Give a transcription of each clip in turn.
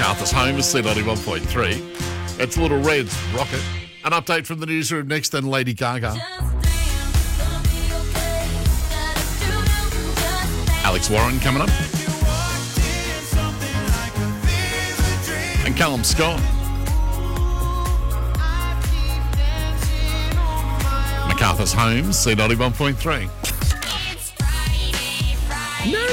Macarthur's home is C91.3. It's Little Red's Rocket. An update from the newsroom next, and Lady Gaga. Alex Warren coming up. And Callum Scott. Macarthur's home, C91.3. No.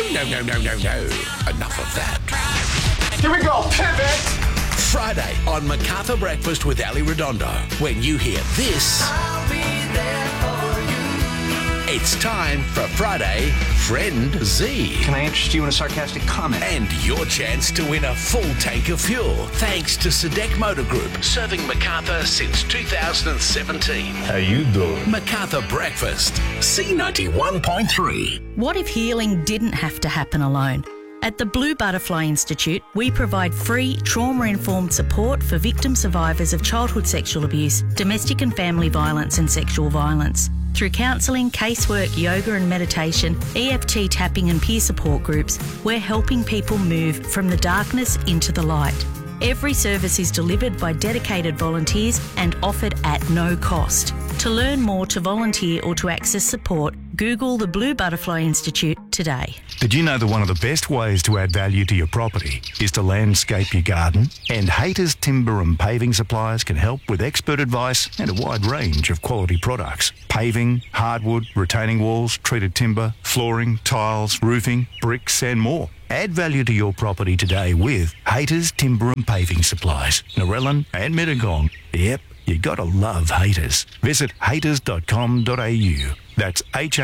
Enough of that. Here we go, pivot! Friday on Macarthur Breakfast with Ali Redondo. When you hear this, I'll be there for you. it's time for Friday Friend Z. Can I interest you in a sarcastic comment? And your chance to win a full tank of fuel, thanks to Sedec Motor Group, serving Macarthur since 2017. How you doing? Macarthur Breakfast, C91.3. What if healing didn't have to happen alone? At the Blue Butterfly Institute, we provide free trauma-informed support for victim survivors of childhood sexual abuse, domestic and family violence and sexual violence. Through counselling, casework, yoga and meditation, EFT tapping and peer support groups, we're helping people move from the darkness into the light. Every service is delivered by dedicated volunteers and offered at no cost. To learn more, to volunteer or to access support, Google the Blue Butterfly Institute today. Did you know that one of the best ways to add value to your property is to landscape your garden? And Haters Timber and Paving Suppliers can help with expert advice and a wide range of quality products. Paving, hardwood, retaining walls, treated timber, flooring, tiles, roofing, bricks and more. Add value to your property today with Haters Timber and Paving Supplies, Narellan and Mittagong. Yep, you gotta love Haters. Visit haters.com.au. That's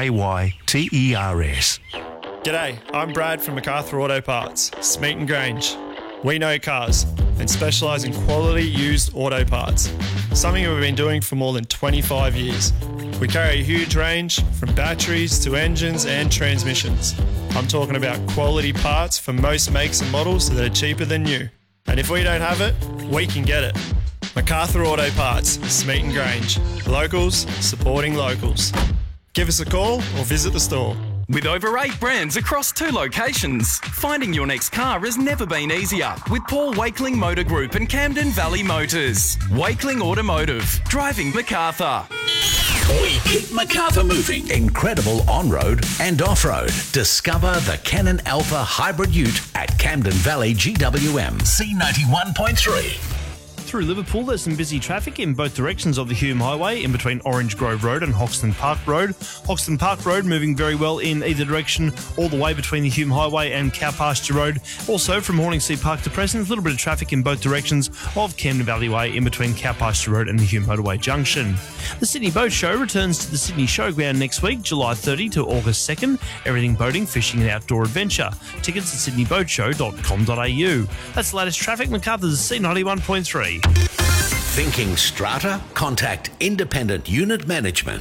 HAYTERS. G'day, I'm Brad from MacArthur Auto Parts, Smeaton Grange. We know cars and specialise in quality used auto parts, something we've been doing for more than 25 years. We carry a huge range from batteries to engines and transmissions. I'm talking about quality parts for most makes and models that are cheaper than new. And if we don't have it, we can get it. MacArthur Auto Parts, Smeaton Grange. Locals supporting locals. Give us a call or visit the store. With over 8 brands across 2 locations, finding your next car has never been easier with Paul Wakeling Motor Group and Camden Valley Motors. Wakeling Automotive, driving MacArthur. We keep Macarthur moving. Incredible on-road and off-road. Discover the Canon Alpha Hybrid Ute at Camden Valley GWM. C91.3. Through Liverpool, there's some busy traffic in both directions of the Hume Highway in between Orange Grove Road and Hoxton Park Road. Hoxton Park Road moving very well in either direction all the way between the Hume Highway and Cow Pasture Road. Also from Horningsea Park to Preston, a little bit of traffic in both directions of Camden Valley Way in between Cow Pasture Road and the Hume Motorway Junction. The Sydney Boat Show returns to the Sydney Showground next week, July 30 to August 2nd. Everything boating, fishing and outdoor adventure. Tickets at sydneyboatshow.com.au. That's the latest traffic. MacArthur's C91.3. Thinking strata? Contact Independent Unit Management.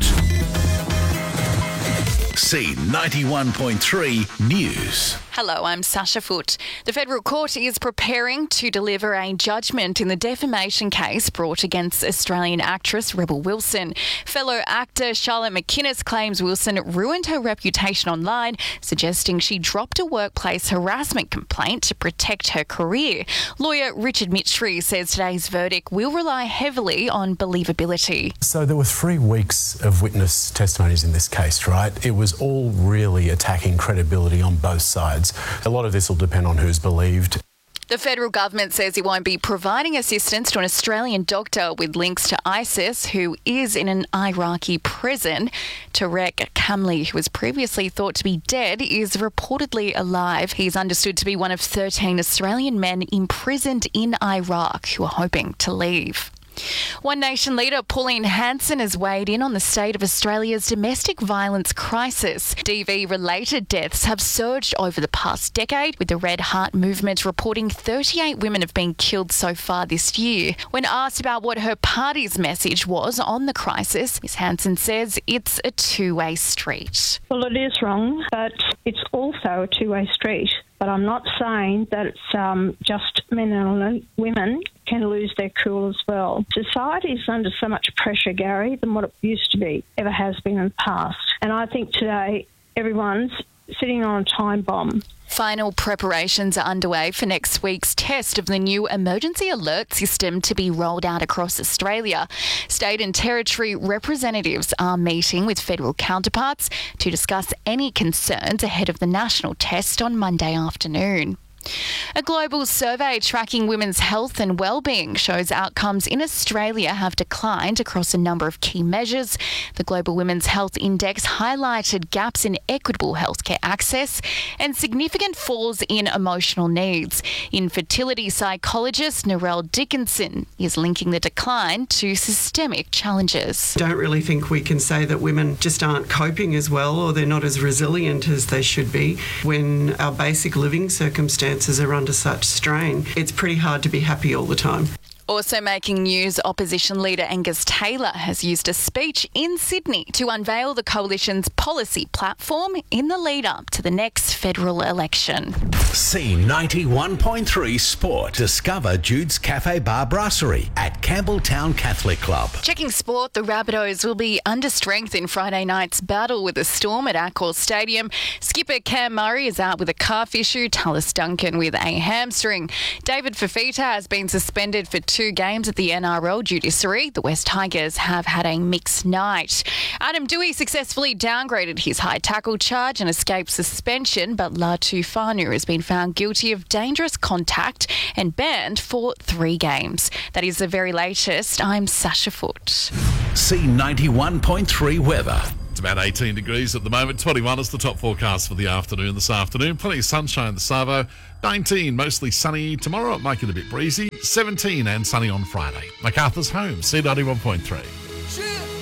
C91.3 News. Hello, I'm Sasha Foote. The Federal Court is preparing to deliver a judgment in the defamation case brought against Australian actress Rebel Wilson. Fellow actor Charlotte McInnes claims Wilson ruined her reputation online, suggesting she dropped a workplace harassment complaint to protect her career. Lawyer Richard Mitchry says today's verdict will rely heavily on believability. So there were 3 weeks of witness testimonies in this case, right? It was all really attacking credibility on both sides. A lot of this will depend on who's believed. The federal government says it won't be providing assistance to an Australian doctor with links to ISIS who is in an Iraqi prison. Tarek Kamli, who was previously thought to be dead, is reportedly alive. He's understood to be one of 13 Australian men imprisoned in Iraq who are hoping to leave. One Nation leader Pauline Hanson has weighed in on the state of Australia's domestic violence crisis. DV-related deaths have surged over the past decade, with the Red Heart movement reporting 38 women have been killed so far this year. When asked about what her party's message was on the crisis, Ms Hanson says it's a two-way street. Well, it is wrong, but it's also a two-way street. But I'm not saying that it's just men and women can lose their cool as well. Society is under so much pressure, Gary, than what it used to be, ever has been in the past. And I think today everyone's sitting on a time bomb. Final preparations are underway for next week's test of the new emergency alert system to be rolled out across Australia. State and territory representatives are meeting with federal counterparts to discuss any concerns ahead of the national test on Monday afternoon. A global survey tracking women's health and well-being shows outcomes in Australia have declined across a number of key measures. The Global Women's Health Index highlighted gaps in equitable healthcare access and significant falls in emotional needs. Infertility psychologist Narelle Dickinson is linking the decline to systemic challenges. I don't really think we can say that women just aren't coping as well or they're not as resilient as they should be. When our basic living circumstances are under such strain, it's pretty hard to be happy all the time. Also making news, opposition leader Angus Taylor has used a speech in Sydney to unveil the coalition's policy platform in the lead-up to the next federal election. C91.3 Sport. Discover Jude's Cafe Bar Brasserie at Campbelltown Catholic Club. Checking sport, the Rabbitohs will be under strength in Friday night's battle with the Storm at Accor Stadium. Skipper Cam Murray is out with a calf issue, Tallis Duncan with a hamstring. David Fafita has been suspended for 2 games at the NRL judiciary. The West Tigers have had a mixed night. Adam Dewey successfully downgraded his high tackle charge and escaped suspension, but Latu Fanu has been found guilty of dangerous contact and banned for 3 games. That is the very latest. I'm Sasha Foote. C91.3 weather. It's about 18 degrees at the moment. 21 is the top forecast for the afternoon this afternoon. Plenty of sunshine, the Savo. 19, mostly sunny. Tomorrow it might get a bit breezy. 17 and sunny on Friday. MacArthur's home, C91.3.